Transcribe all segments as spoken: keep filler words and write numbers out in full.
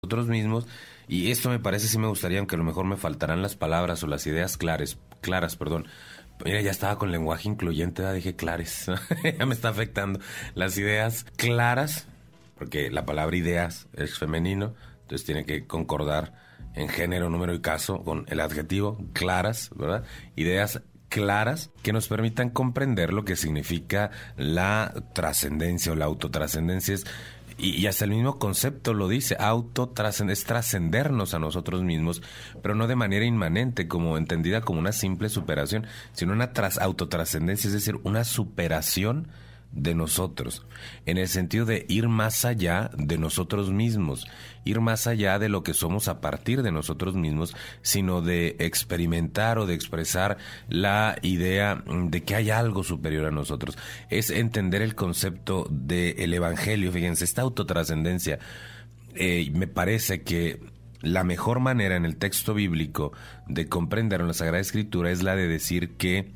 nosotros mismos, y esto me parece, sí me gustaría, aunque a lo mejor me faltarán las palabras o las ideas claras, claras, perdón. Mira, ya estaba con lenguaje incluyente, ya dije clares, ya me está afectando. Las ideas claras, porque la palabra ideas es femenino, entonces tiene que concordar en género, número y caso con el adjetivo, claras, ¿verdad? Ideas claras que nos permitan comprender lo que significa la trascendencia o la autotrascendencia. Es, y, y hasta el mismo concepto lo dice, autotrascendencia, es trascendernos a nosotros mismos, pero no de manera inmanente, como entendida como una simple superación, sino una tras, autotrascendencia, es decir, una superación de nosotros, en el sentido de ir más allá de nosotros mismos, ir más allá de lo que somos a partir de nosotros mismos, sino de experimentar o de expresar la idea de que hay algo superior a nosotros. Es entender el concepto del Evangelio. Fíjense, esta autotrascendencia, eh, me parece que la mejor manera en el texto bíblico de comprender en la Sagrada Escritura es la de decir que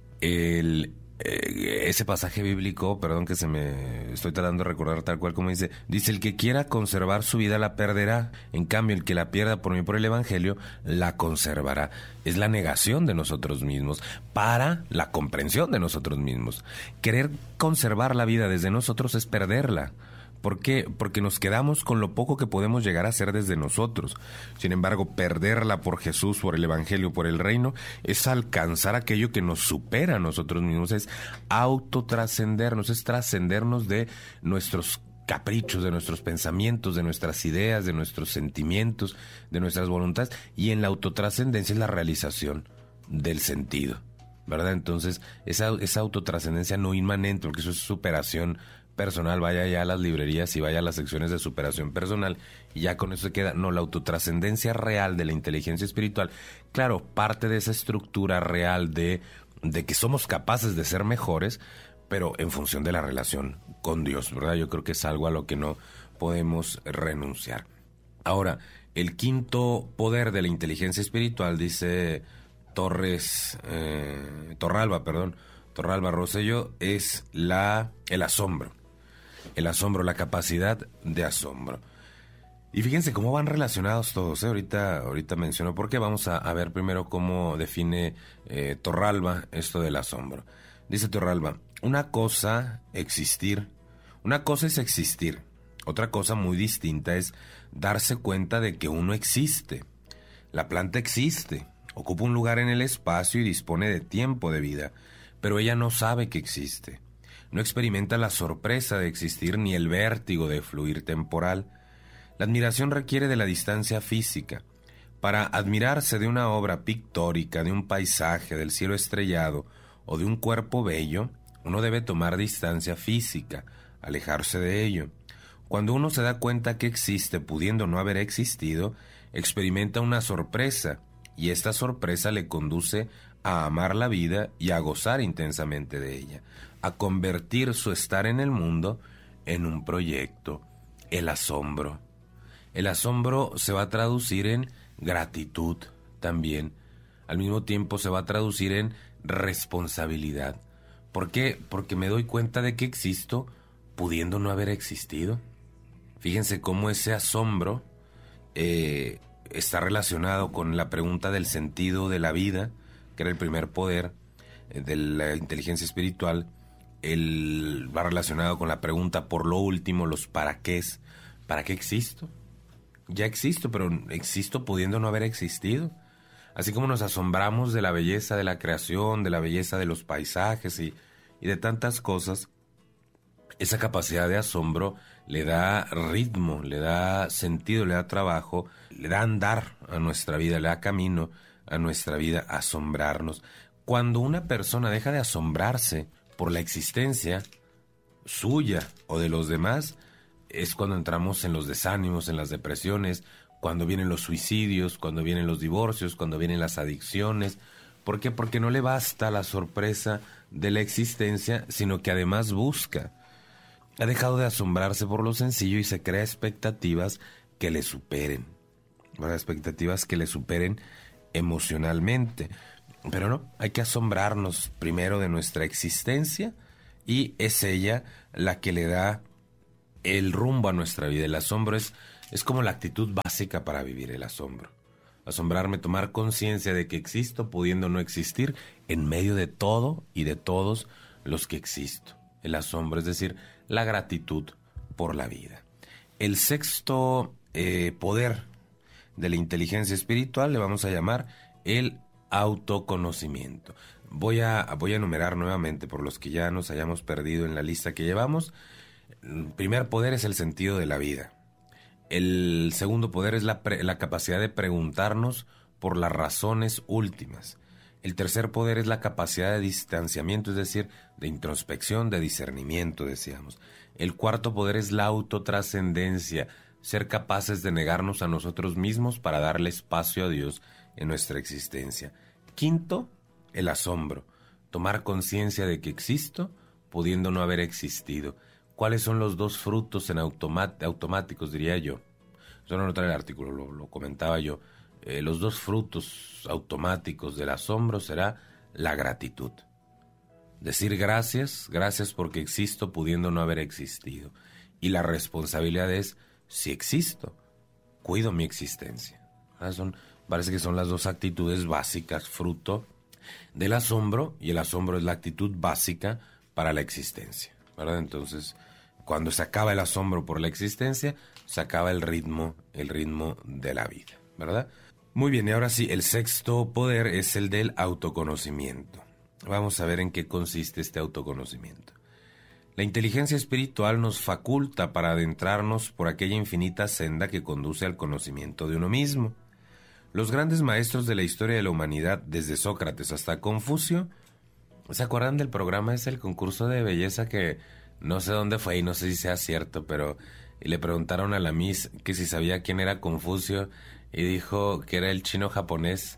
el ese pasaje bíblico, perdón que se me estoy tratando de recordar tal cual como dice, dice: el que quiera conservar su vida la perderá, en cambio el que la pierda por mí por el Evangelio la conservará. Es la negación de nosotros mismos para la comprensión de nosotros mismos. Querer conservar la vida desde nosotros es perderla. ¿Por qué? Porque nos quedamos con lo poco que podemos llegar a ser desde nosotros. Sin embargo, perderla por Jesús, por el Evangelio, por el reino, es alcanzar aquello que nos supera a nosotros mismos, es autotrascendernos, es trascendernos de nuestros caprichos, de nuestros pensamientos, de nuestras ideas, de nuestros sentimientos, de nuestras voluntades, y en la autotrascendencia es la realización del sentido, ¿verdad? Entonces, esa, esa autotrascendencia no inmanente, porque eso es superación personal, vaya ya a las librerías y vaya a las secciones de superación personal y ya con eso se queda. No, la autotrascendencia real de la inteligencia espiritual, claro, parte de esa estructura real de, de que somos capaces de ser mejores, pero en función de la relación con Dios, ¿verdad? Yo creo que es algo a lo que no podemos renunciar. Ahora, el quinto poder de la inteligencia espiritual, dice Torres, eh, Torralba, perdón, Torralba Rosselló, es la, el asombro. El asombro, la capacidad de asombro. Y fíjense cómo van relacionados todos, ¿eh? Ahorita, ahorita menciono por qué. Vamos a, a ver primero cómo define eh, Torralba esto del asombro. Dice Torralba: una cosa existir, una cosa es existir, otra cosa muy distinta es darse cuenta de que uno existe. La planta existe, ocupa un lugar en el espacio y dispone de tiempo de vida, pero ella no sabe que existe. No experimenta la sorpresa de existir ni el vértigo de fluir temporal. La admiración requiere de la distancia física. Para admirarse de una obra pictórica, de un paisaje, del cielo estrellado o de un cuerpo bello, uno debe tomar distancia física, alejarse de ello. Cuando uno se da cuenta que existe, pudiendo no haber existido, experimenta una sorpresa, y esta sorpresa le conduce a amar la vida y a gozar intensamente de ella, a convertir su estar en el mundo en un proyecto, el asombro. El asombro se va a traducir en gratitud también. Al mismo tiempo se va a traducir en responsabilidad. ¿Por qué? Porque me doy cuenta de que existo pudiendo no haber existido. Fíjense cómo ese asombro eh, está relacionado con la pregunta del sentido de la vida, que era el primer poder eh, de la inteligencia espiritual. El, va relacionado con la pregunta por lo último, los para qués. ¿Para qué existo? Ya existo, pero existo pudiendo no haber existido. Así como nos asombramos de la belleza de la creación, de la belleza de los paisajes y, y de tantas cosas, esa capacidad de asombro le da ritmo, le da sentido, le da trabajo, le da andar a nuestra vida, le da camino a nuestra vida, asombrarnos. Cuando una persona deja de asombrarse por la existencia suya o de los demás, es cuando entramos en los desánimos, en las depresiones, cuando vienen los suicidios, cuando vienen los divorcios, cuando vienen las adicciones. ¿Por qué? Porque no le basta la sorpresa de la existencia, sino que además busca. Ha dejado de asombrarse por lo sencillo y se crea expectativas que le superen. ¿Verdad? Expectativas que le superen emocionalmente. Pero no, hay que asombrarnos primero de nuestra existencia y es ella la que le da el rumbo a nuestra vida. El asombro es Es como la actitud básica para vivir el asombro. Asombrarme, tomar conciencia de que existo pudiendo no existir en medio de todo y de todos los que existo. El asombro, es decir, la gratitud por la vida. El sexto eh, poder de la inteligencia espiritual le vamos a llamar el autoconocimiento. Voy a, voy a enumerar nuevamente por los que ya nos hayamos perdido en la lista que llevamos. El primer poder es el sentido de la vida. El segundo poder es la, pre, la capacidad de preguntarnos por las razones últimas. El tercer poder es la capacidad de distanciamiento, es decir, de introspección, de discernimiento, decíamos. El cuarto poder es la autotrascendencia, ser capaces de negarnos a nosotros mismos para darle espacio a Dios en nuestra existencia. Quinto, el asombro, tomar conciencia de que existo, pudiendo no haber existido. ¿Cuáles son los dos frutos en automat- automáticos, diría yo? Eso no lo trae el artículo, lo, lo comentaba yo. Eh, los dos frutos automáticos del asombro será la gratitud. Decir gracias, gracias porque existo pudiendo no haber existido. Y la responsabilidad es, si existo, cuido mi existencia. ¿Verdad? Son, parece que son las dos actitudes básicas, fruto del asombro, y el asombro es la actitud básica para la existencia, ¿verdad? Entonces, cuando se acaba el asombro por la existencia, se acaba el ritmo, el ritmo de la vida, ¿verdad? Muy bien, y ahora sí, el sexto poder es el del autoconocimiento. Vamos a ver en qué consiste este autoconocimiento. La inteligencia espiritual nos faculta para adentrarnos por aquella infinita senda que conduce al conocimiento de uno mismo. Los grandes maestros de la historia de la humanidad, desde Sócrates hasta Confucio, ¿se acuerdan del programa ese, el concurso de belleza que no sé dónde fue y no sé si sea cierto, pero le preguntaron a la Miss que si sabía quién era Confucio y dijo que era el chino japonés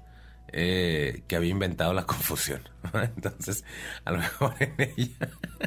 eh, que había inventado la confusión? Entonces, a lo mejor en ella,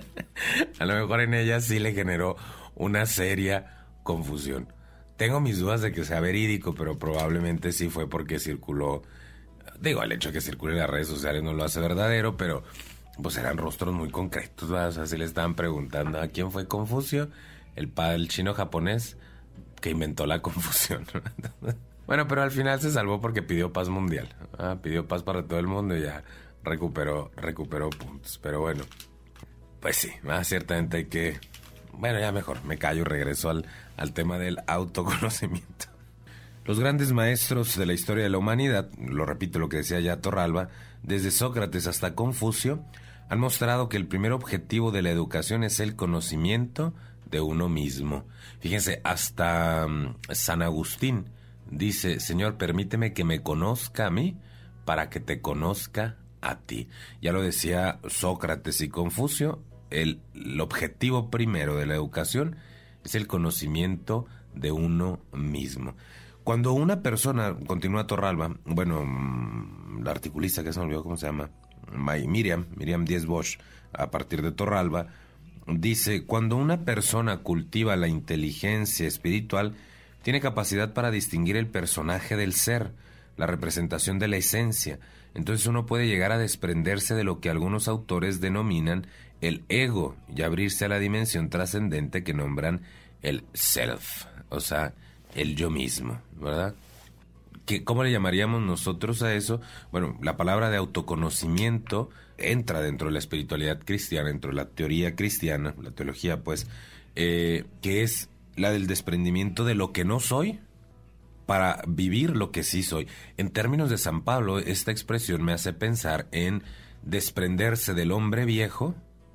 a lo mejor en ella sí le generó una seria confusión. Tengo mis dudas de que sea verídico, pero probablemente sí fue porque circuló. Digo, el hecho de que circule en las redes sociales no lo hace verdadero, pero pues eran rostros muy concretos, ¿verdad? O sea, si le estaban preguntando a quién fue Confucio, el padre, el chino japonés que inventó la confusión. Bueno, pero al final se salvó porque pidió paz mundial, ¿ah? Pidió paz para todo el mundo y ya recuperó, recuperó puntos. Pero bueno, pues sí, más ciertamente hay que... Bueno, ya mejor, me callo y regreso al, al tema del autoconocimiento. Los grandes maestros de la historia de la humanidad, lo repito lo que decía ya Torralba, desde Sócrates hasta Confucio, han mostrado que el primer objetivo de la educación es el conocimiento de uno mismo. Fíjense, hasta um, San Agustín dice, Señor, permíteme que me conozca a mí para que te conozca a ti. Ya lo decía Sócrates y Confucio, el, el objetivo primero de la educación es el conocimiento de uno mismo. Cuando una persona, continúa Torralba, bueno, la articulista que se me olvidó cómo se llama, Miriam, Miriam Díez Bosch, a partir de Torralba, dice, cuando una persona cultiva la inteligencia espiritual, tiene capacidad para distinguir el personaje del ser, la representación de la esencia. Entonces uno puede llegar a desprenderse de lo que algunos autores denominan el ego y abrirse a la dimensión trascendente que nombran el self, o sea, el yo mismo, ¿verdad? ¿Qué, ¿Cómo le llamaríamos nosotros a eso? Bueno, la palabra de autoconocimiento entra dentro de la espiritualidad cristiana, dentro de la teoría cristiana, la teología, pues, eh, que es la del desprendimiento de lo que no soy para vivir lo que sí soy. En términos de San Pablo, esta expresión me hace pensar en desprenderse del hombre viejo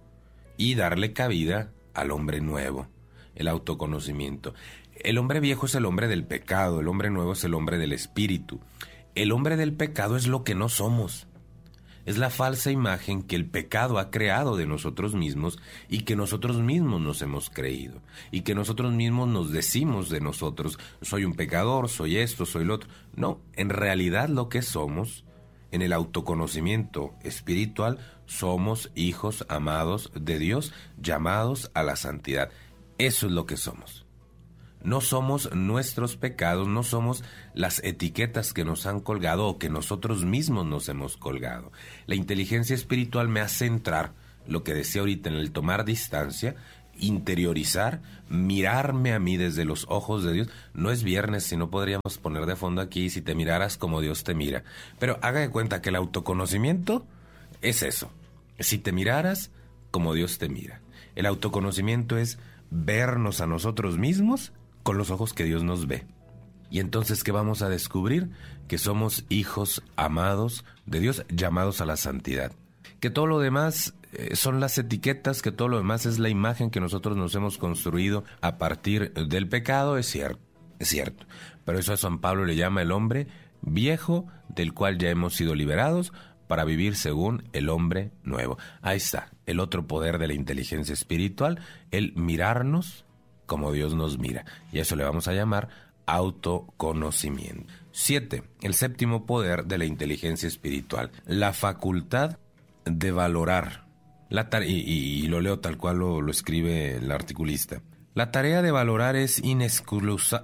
y darle cabida al hombre nuevo, el autoconocimiento. El hombre viejo es el hombre del pecado, el hombre nuevo es el hombre del espíritu. El hombre del pecado es lo que no somos. Es la falsa imagen que el pecado ha creado de nosotros mismos y que nosotros mismos nos hemos creído. Y que nosotros mismos nos decimos de nosotros, soy un pecador, soy esto, soy lo otro. No, en realidad lo que somos, en el autoconocimiento espiritual, somos hijos amados de Dios, llamados a la santidad. Eso es lo que somos. No somos nuestros pecados, no somos las etiquetas que nos han colgado o que nosotros mismos nos hemos colgado. La inteligencia espiritual me hace entrar, lo que decía ahorita, en el tomar distancia, interiorizar, mirarme a mí desde los ojos de Dios. No es viernes, si no podríamos poner de fondo aquí, si te miraras como Dios te mira. Pero haga de cuenta que el autoconocimiento es eso. Si te miraras como Dios te mira. El autoconocimiento es vernos a nosotros mismos con los ojos que Dios nos ve. Y entonces, ¿qué vamos a descubrir? Que somos hijos amados de Dios, llamados a la santidad. Que todo lo demás eh, son las etiquetas, que todo lo demás es la imagen que nosotros nos hemos construido a partir del pecado, es cierto, es cierto. Pero eso a San Pablo le llama el hombre viejo, del cual ya hemos sido liberados, para vivir según el hombre nuevo. Ahí está, el otro poder de la inteligencia espiritual, el mirarnos como Dios nos mira. Y a eso le vamos a llamar autoconocimiento. Siete, el séptimo poder de la inteligencia espiritual, la facultad de valorar. La tare- y, y, y lo leo tal cual lo, lo escribe el articulista. La tarea de valorar es inexcusa,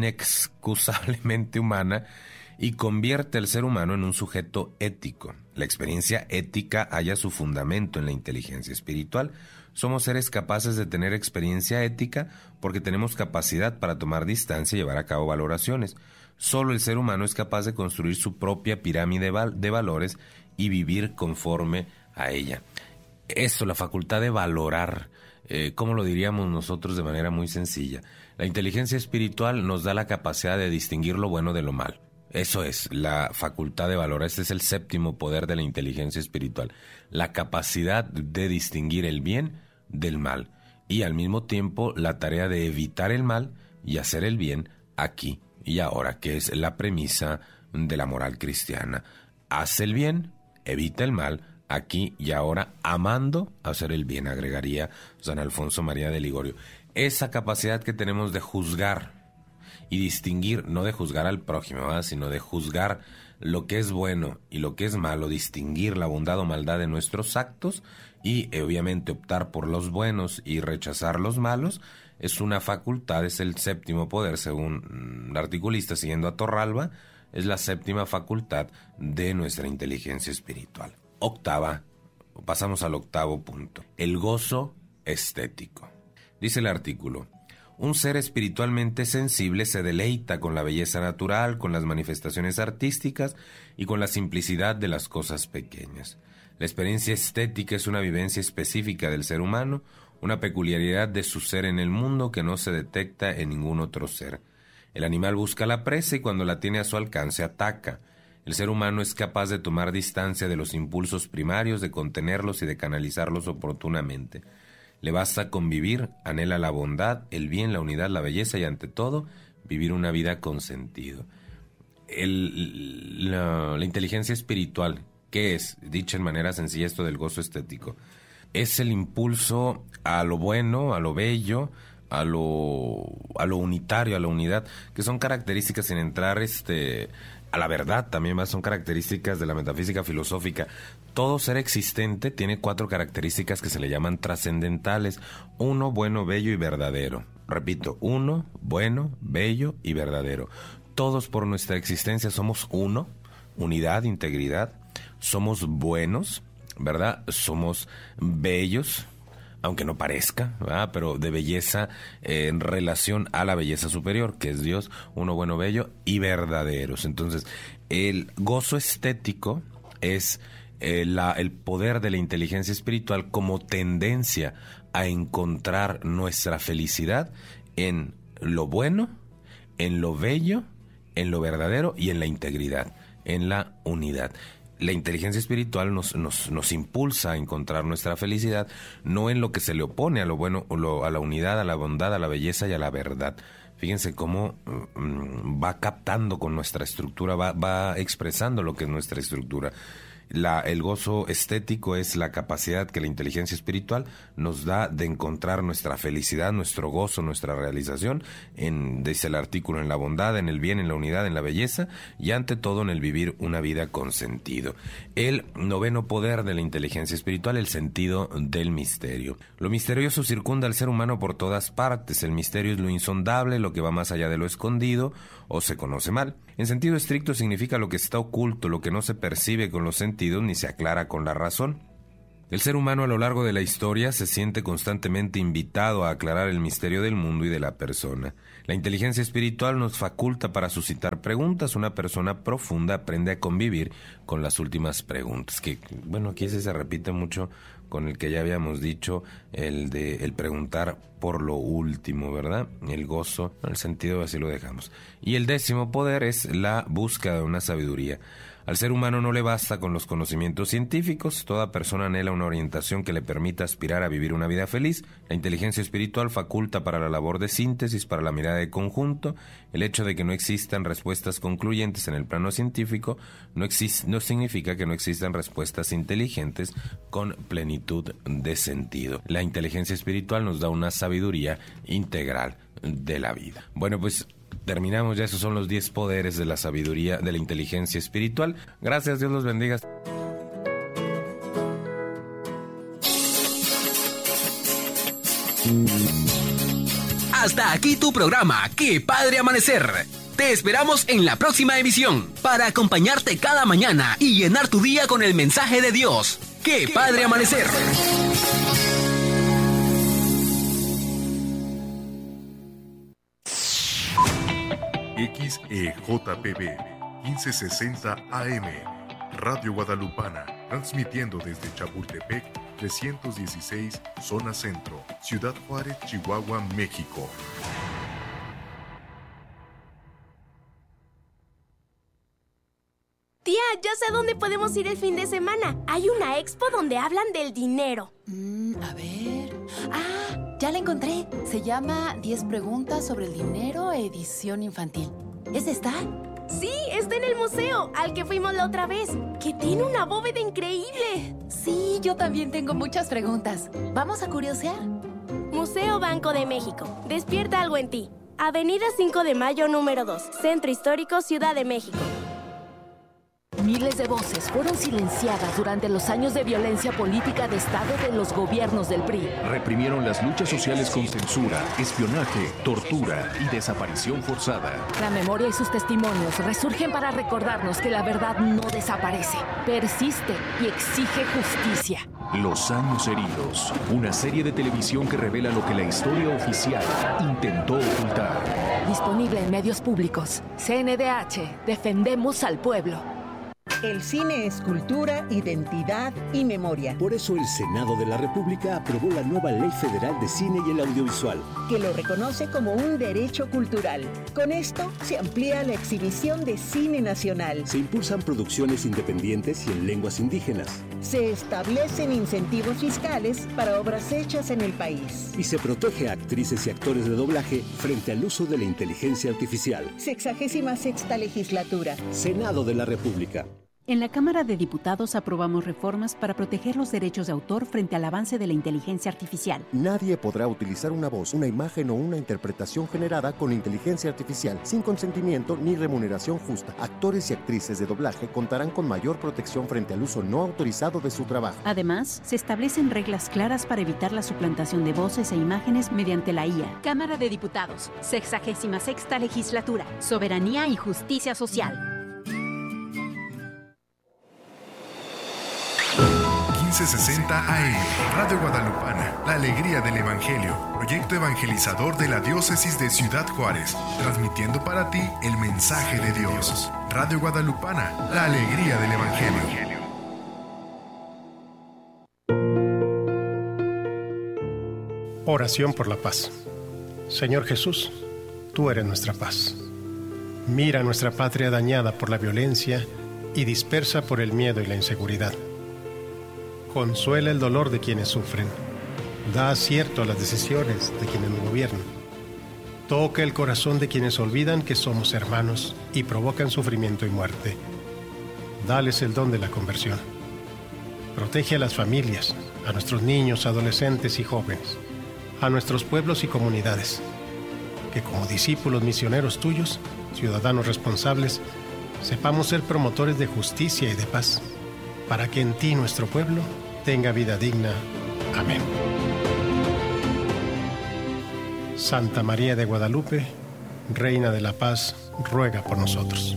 inexcusablemente humana y convierte al ser humano en un sujeto ético. La experiencia ética halla su fundamento en la inteligencia espiritual. Somos seres capaces de tener experiencia ética porque tenemos capacidad para tomar distancia y llevar a cabo valoraciones. Solo el ser humano es capaz de construir su propia pirámide de valores y vivir conforme a ella. Esto, la facultad de valorar, eh, ¿cómo lo diríamos nosotros de manera muy sencilla? La inteligencia espiritual nos da la capacidad de distinguir lo bueno de lo malo. Eso es, la facultad de valorar. Este es el séptimo poder de la inteligencia espiritual. La capacidad de distinguir el bien del mal. Y al mismo tiempo la tarea de evitar el mal y hacer el bien aquí y ahora, que es la premisa de la moral cristiana. Haz el bien, evita el mal, aquí y ahora, amando hacer el bien, agregaría San Alfonso María de Ligorio. Esa capacidad que tenemos de juzgar y distinguir, no de juzgar al prójimo, ¿verdad?, sino de juzgar lo que es bueno y lo que es malo, distinguir la bondad o maldad de nuestros actos y eh, obviamente optar por los buenos y rechazar los malos, es una facultad, es el séptimo poder, según el articulista, siguiendo a Torralba, es la séptima facultad de nuestra inteligencia espiritual. Octava, pasamos al octavo punto, el gozo estético. Dice el artículo: un ser espiritualmente sensible se deleita con la belleza natural, con las manifestaciones artísticas y con la simplicidad de las cosas pequeñas. La experiencia estética es una vivencia específica del ser humano, una peculiaridad de su ser en el mundo que no se detecta en ningún otro ser. El animal busca la presa y cuando la tiene a su alcance ataca. El ser humano es capaz de tomar distancia de los impulsos primarios, de contenerlos y de canalizarlos oportunamente. Le basta convivir, anhela la bondad, el bien, la unidad, la belleza y ante todo, vivir una vida con sentido. El, la, la inteligencia espiritual, ¿qué es? Dicho en manera sencilla esto del gozo estético. Es el impulso a lo bueno, a lo bello, a lo, a lo unitario, a la unidad, que son características sin entrar este, a la verdad también más, son características de la metafísica filosófica. Todo ser existente tiene cuatro características que se le llaman trascendentales. Uno, bueno, bello y verdadero. Repito, uno, bueno, bello y verdadero. Todos por nuestra existencia somos uno, unidad, integridad. Somos buenos, ¿verdad? Somos bellos, aunque no parezca, ¿verdad?, pero de belleza eh, en relación a la belleza superior, que es Dios, uno, bueno, bello y verdaderos. Entonces, el gozo estético es eh, la, el poder de la inteligencia espiritual como tendencia a encontrar nuestra felicidad en lo bueno, en lo bello, en lo verdadero y en la integridad, en la unidad. La inteligencia espiritual nos, nos, nos impulsa a encontrar nuestra felicidad, no en lo que se le opone a lo bueno, lo, a la unidad, a la bondad, a la belleza y a la verdad. Fíjense cómo um, va captando con nuestra estructura, va, va expresando lo que es nuestra estructura. La, el gozo estético es la capacidad que la inteligencia espiritual nos da de encontrar nuestra felicidad, nuestro gozo, nuestra realización, en, dice el artículo, en la bondad, en el bien, en la unidad, en la belleza y ante todo en el vivir una vida con sentido. El noveno poder de la inteligencia espiritual, el sentido del misterio. Lo misterioso circunda al ser humano por todas partes. El misterio es lo insondable, lo que va más allá de lo escondido o se conoce mal. En sentido estricto significa lo que está oculto, lo que no se percibe con los sentidos ni se aclara con la razón. El ser humano a lo largo de la historia se siente constantemente invitado a aclarar el misterio del mundo y de la persona. La inteligencia espiritual nos faculta para suscitar preguntas. Una persona profunda aprende a convivir con las últimas preguntas. Que, bueno, aquí ese se repite mucho con el que ya habíamos dicho, el de el preguntar por lo último, ¿verdad? El gozo, el sentido, así lo dejamos. Y el décimo poder es la búsqueda de una sabiduría. Al ser humano no le basta con los conocimientos científicos, toda persona anhela una orientación que le permita aspirar a vivir una vida feliz. La inteligencia espiritual faculta para la labor de síntesis, para la mirada de conjunto. El hecho de que no existan respuestas concluyentes en el plano científico no, existe, no significa que no existan respuestas inteligentes con plenitud de sentido. La inteligencia espiritual nos da una sabiduría integral de la vida. Bueno, pues terminamos ya. Esos son los diez poderes de la sabiduría, de la inteligencia espiritual. Gracias, Dios los bendiga. Hasta aquí tu programa, ¡Qué Padre Amanecer! Te esperamos en la próxima emisión para acompañarte cada mañana y llenar tu día con el mensaje de Dios. ¡Qué, ¿Qué Padre Amanecer! X E J P B quince sesenta A M, Radio Guadalupana, transmitiendo desde Chapultepec trescientos dieciséis, Zona Centro, Ciudad Juárez, Chihuahua, México. Tía, ya sé dónde podemos ir el fin de semana. Hay una expo donde hablan del dinero. Mm, a ver... ¡Ah! Ya la encontré. Se llama diez preguntas sobre el dinero, edición infantil. ¿Es esta? Sí, está en el museo, al que fuimos la otra vez, que tiene una bóveda increíble. Sí, yo también tengo muchas preguntas. ¿Vamos a curiosear? Museo Banco de México. Despierta algo en ti. Avenida cinco de Mayo, número dos. Centro Histórico, Ciudad de México. Miles de voces fueron silenciadas durante los años de violencia política de Estado de los gobiernos del P R I. Reprimieron las luchas sociales con censura, espionaje, tortura y desaparición forzada. La memoria y sus testimonios resurgen para recordarnos que la verdad no desaparece, persiste y exige justicia. Los años heridos, una serie de televisión que revela lo que la historia oficial intentó ocultar. Disponible en medios públicos. C N D H, defendemos al pueblo. El cine es cultura, identidad y memoria. Por eso el Senado de la República aprobó la nueva Ley Federal de Cine y el Audiovisual, que lo reconoce como un derecho cultural. Con esto se amplía la exhibición de cine nacional. Se impulsan producciones independientes y en lenguas indígenas. Se establecen incentivos fiscales para obras hechas en el país. Y se protege a actrices y actores de doblaje frente al uso de la inteligencia artificial. Sexagésima sexta legislatura. Senado de la República. En la Cámara de Diputados aprobamos reformas para proteger los derechos de autor frente al avance de la inteligencia artificial. Nadie podrá utilizar una voz, una imagen o una interpretación generada con inteligencia artificial sin consentimiento ni remuneración justa. Actores y actrices de doblaje contarán con mayor protección frente al uso no autorizado de su trabajo. Además, se establecen reglas claras para evitar la suplantación de voces e imágenes mediante la I A. Cámara de Diputados, sexagésima sexta legislatura, soberanía y justicia social. quince sesenta A M, Radio Guadalupana, la alegría del Evangelio, proyecto evangelizador de la diócesis de Ciudad Juárez, transmitiendo para ti el mensaje de Dios. Radio Guadalupana, la alegría del Evangelio. Oración por la paz. Señor Jesús, tú eres nuestra paz. Mira nuestra patria dañada por la violencia y dispersa por el miedo y la inseguridad. Consuela el dolor de quienes sufren. Da acierto a las decisiones de quienes nos gobiernan. Toca el corazón de quienes olvidan que somos hermanos y provocan sufrimiento y muerte. Dales el don de la conversión. Protege a las familias, a nuestros niños, adolescentes y jóvenes, a nuestros pueblos y comunidades. Que como discípulos misioneros tuyos, ciudadanos responsables, sepamos ser promotores de justicia y de paz, para que en ti nuestro pueblo tenga vida digna. Amén. Santa María de Guadalupe, Reina de la Paz, ruega por nosotros.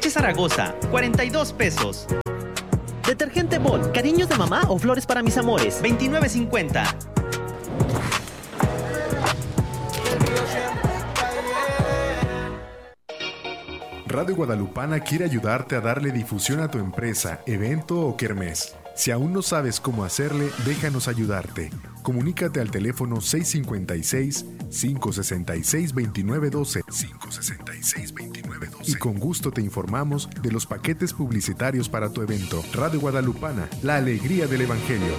Leche Zaragoza, cuarenta y dos pesos. Detergente Bol, cariños de mamá o flores para mis amores, veintinueve cincuenta. Radio Guadalupana quiere ayudarte a darle difusión a tu empresa, evento o kermés. Si aún no sabes cómo hacerle, déjanos ayudarte. Comunícate al teléfono seis cinco seis, cinco seis seis, dos nueve uno dos, cinco seis seis, dos nueve uno dos y con gusto te informamos de los paquetes publicitarios para tu evento. Radio Guadalupana, la alegría del Evangelio.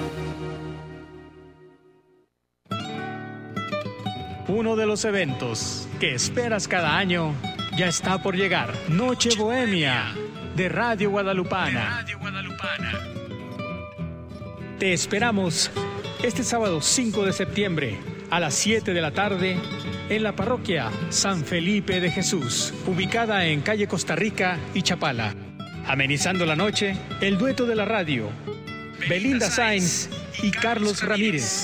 Uno de los eventos que esperas cada año ya está por llegar. Noche Bohemia de Radio Guadalupana. Radio Guadalupana. Te esperamos este sábado cinco de septiembre a las siete de la tarde en la parroquia San Felipe de Jesús, ubicada en calle Costa Rica y Chapala. Amenizando la noche, el dueto de la radio, Belinda Sainz y Carlos Ramírez.